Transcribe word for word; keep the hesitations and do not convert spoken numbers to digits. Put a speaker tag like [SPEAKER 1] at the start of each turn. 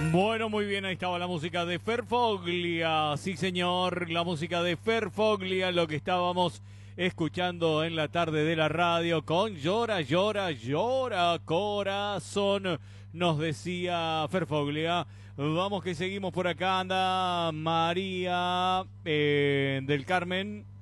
[SPEAKER 1] Bueno, muy bien, ahí estaba la música de Ferfoglia. Sí, señor, la música de Ferfoglia, lo que estábamos escuchando en la tarde de la radio con Llora, Llora, Llora, Corazón, nos decía Ferfoglia. Vamos que seguimos por acá, anda María eh, del Carmen.